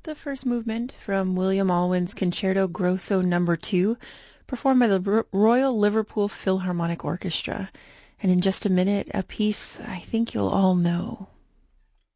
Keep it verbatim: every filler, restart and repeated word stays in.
The first movement from William Alwyn's Concerto Grosso Number two, performed by the R- Royal Liverpool Philharmonic Orchestra. And in just a minute, a piece I think you'll all know.